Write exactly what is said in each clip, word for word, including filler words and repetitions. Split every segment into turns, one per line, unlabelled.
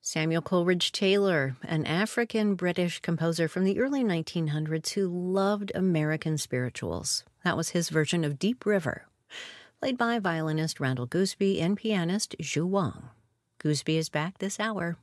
Samuel Coleridge Taylor, an African-British composer from the early nineteen hundreds who loved American spirituals. That was his version of Deep River, played by violinist Randall Gooseby and pianist Zhu Wang. Gooseby is back this hour.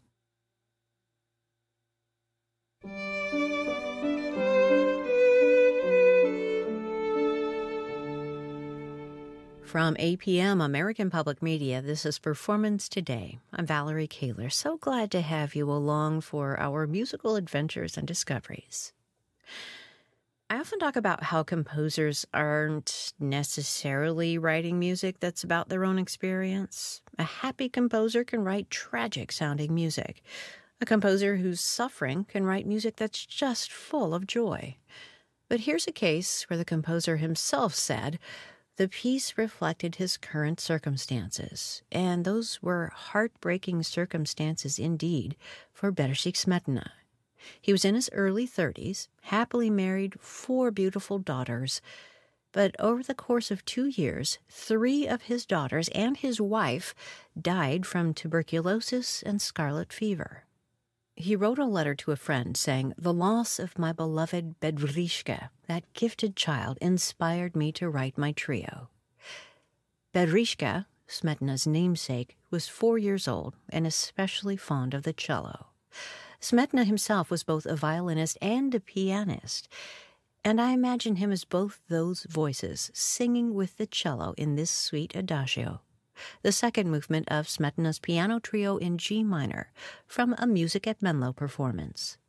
From A P M, American Public Media, this is Performance Today. I'm Valerie Kaler. So glad to have you along for our musical adventures and discoveries. I often talk about how composers aren't necessarily writing music that's about their own experience. A happy composer can write tragic-sounding music. A composer who's suffering can write music that's just full of joy. But here's a case where the composer himself said the piece reflected his current circumstances, and those were heartbreaking circumstances indeed for Bedřich Smetana. He was in his early thirties, happily married, four beautiful daughters, but over the course of two years, three of his daughters and his wife died from tuberculosis and scarlet fever. He wrote a letter to a friend saying, "The loss of my beloved Bedřiška, that gifted child, inspired me to write my trio." Bedřiška, Smetana's namesake, was four years old and especially fond of the cello. Smetana himself was both a violinist and a pianist, and I imagine him as both those voices singing with the cello in this sweet adagio, the second movement of Smetana's piano trio in G minor from a Music at Menlo performance.